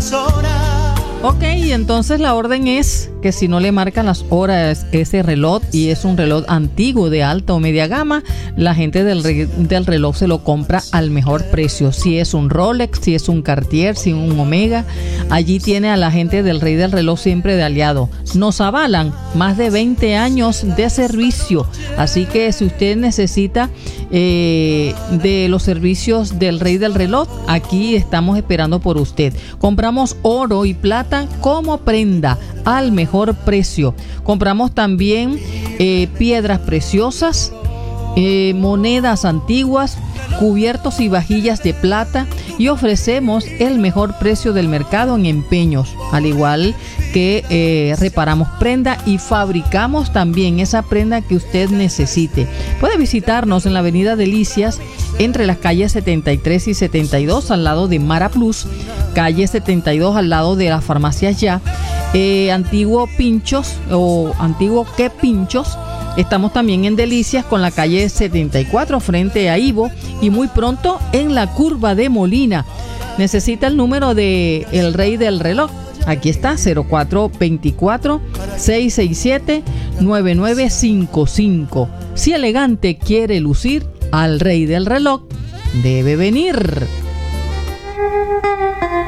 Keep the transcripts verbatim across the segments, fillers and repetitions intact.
las horas. Ok, entonces la orden es que si no le marcan las horas ese reloj y es un reloj antiguo de alta o media gama, la gente del, re- del reloj se lo compra al mejor precio. Si es un Rolex, si es un Cartier, si es un Omega, allí tiene a la gente del Rey del Reloj siempre de aliado. Nos avalan más de veinte años de servicio, así que si usted necesita eh, de los servicios del Rey del Reloj, aquí estamos esperando por usted. Compramos oro y plata como prenda al mejor precio. Compramos también eh, piedras preciosas, eh, monedas antiguas, cubiertos y vajillas de plata, y ofrecemos el mejor precio del mercado en empeños, al igual que eh, reparamos prenda y fabricamos también esa prenda que usted necesite. Puede visitarnos en la avenida Delicias entre las calles setenta y tres y setenta y dos al lado de Mara Plus, calle setenta y dos al lado de la farmacia Ya, eh, antiguo Pinchos o antiguo Que Pinchos. Estamos también en Delicias con la calle setenta y cuatro frente a Ivo, y muy pronto en la curva de Molina. Necesita el número de El Rey del Reloj. Aquí está, cero cuatro dos cuatro, seis seis siete, nueve nueve cinco cinco. Si elegante quiere lucir, al Rey del Reloj debe venir.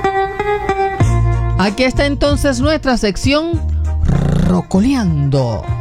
Aquí está entonces nuestra sección Rocoleando.